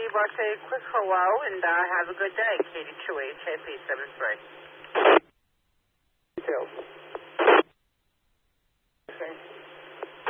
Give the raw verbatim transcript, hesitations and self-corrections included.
will say a quick hello and uh, have a good day. Katie two H A P seven three. Details.